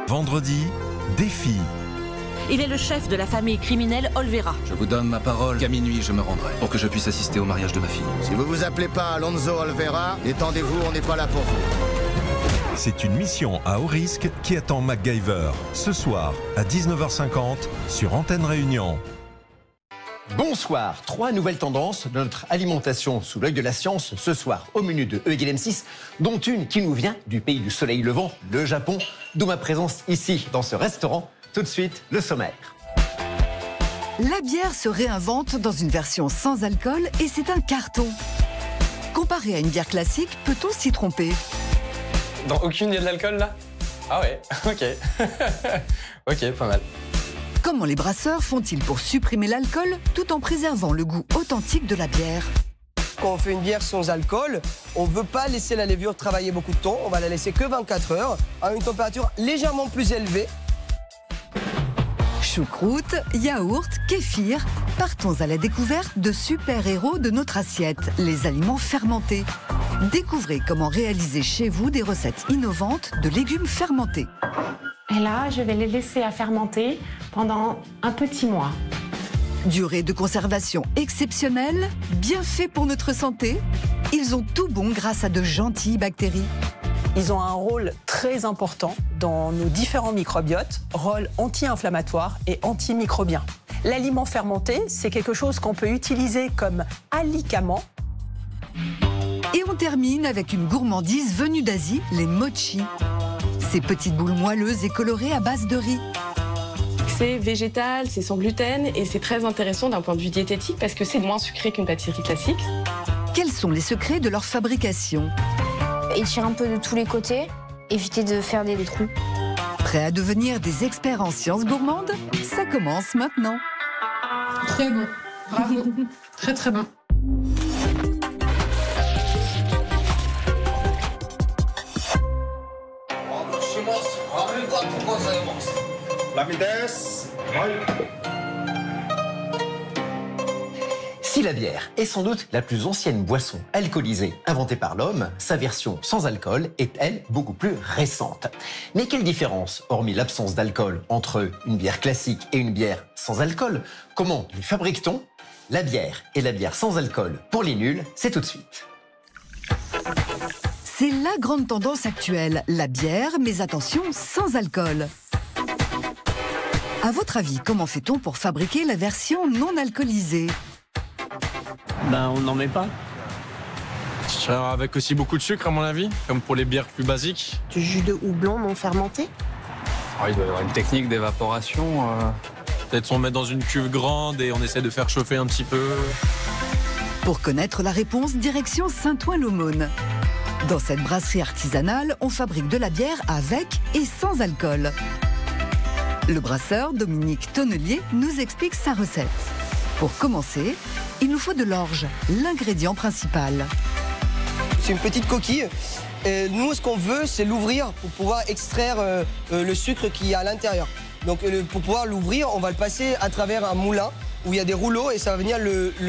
Vendredi, défi. Il est le chef de la famille criminelle Olvera. Je vous donne ma parole qu'à minuit je me rendrai pour que je puisse assister au mariage de ma fille. Si vous vous appelez pas Alonso Olvera, détendez-vous, on n'est pas là pour vous. C'est une mission à haut risque qui attend MacGyver. Ce soir, à 19h50, sur Antenne Réunion. Bonsoir, 3 nouvelles tendances de notre alimentation sous l'œil de la science ce soir au menu de E=M6, dont une qui nous vient du pays du soleil levant, le Japon, d'où ma présence ici dans ce restaurant. Tout de suite, le sommaire. La bière se réinvente dans une version sans alcool et c'est un carton. Comparé à une bière classique, peut-on s'y tromper? Dans aucune, il y a de l'alcool là? Ah ouais, ok. Ok, pas mal. Comment les brasseurs font-ils pour supprimer l'alcool tout en préservant le goût authentique de la bière? Quand on fait une bière sans alcool, on ne veut pas laisser la levure travailler beaucoup de temps, on va la laisser que 24 heures à une température légèrement plus élevée. Choucroute, yaourt, kéfir, partons à la découverte de super-héros de notre assiette, les aliments fermentés. Découvrez comment réaliser chez vous des recettes innovantes de légumes fermentés. Et là, je vais les laisser à fermenter pendant un petit mois. Durée de conservation exceptionnelle, bien fait pour notre santé. Ils ont tout bon grâce à de gentilles bactéries. Ils ont un rôle très important dans nos différents microbiotes, rôle anti-inflammatoire et antimicrobien. L'aliment fermenté, c'est quelque chose qu'on peut utiliser comme alicament. Et on termine avec une gourmandise venue d'Asie, les mochi. Ces petites boules moelleuses et colorées à base de riz. C'est végétal, c'est sans gluten et c'est très intéressant d'un point de vue diététique parce que c'est moins sucré qu'une pâtisserie classique. Quels sont les secrets de leur fabrication ? Étirer un peu de tous les côtés, éviter de faire des trous. Prêts à devenir des experts en sciences gourmandes ? Ça commence maintenant. Très bon, bravo, très très bon. Si la bière est sans doute la plus ancienne boisson alcoolisée inventée par l'homme, sa version sans alcool est, elle, beaucoup plus récente. Mais quelle différence, hormis l'absence d'alcool, entre une bière classique et une bière sans alcool? Comment les fabrique-t-on? La bière et la bière sans alcool, pour les nuls, c'est tout de suite. C'est la grande tendance actuelle, la bière, mais attention, sans alcool. À votre avis, comment fait-on pour fabriquer la version non alcoolisée? On n'en met pas. Avec aussi beaucoup de sucre à mon avis, comme pour les bières plus basiques. Du jus de houblon non fermenté? Il doit y avoir une technique d'évaporation. Peut-être on met dans une cuve grande et on essaie de faire chauffer un petit peu. Pour connaître la réponse, direction Saint-Ouen-l'Aumône. Dans cette brasserie artisanale, on fabrique de la bière avec et sans alcool. Le brasseur Dominique Tonnelier nous explique sa recette. Pour commencer, il nous faut de l'orge, l'ingrédient principal. C'est une petite coquille. Nous, ce qu'on veut, c'est l'ouvrir pour pouvoir extraire le sucre qu'il y a à l'intérieur. Donc, pour pouvoir l'ouvrir, on va le passer à travers un moulin où il y a des rouleaux et ça va venir le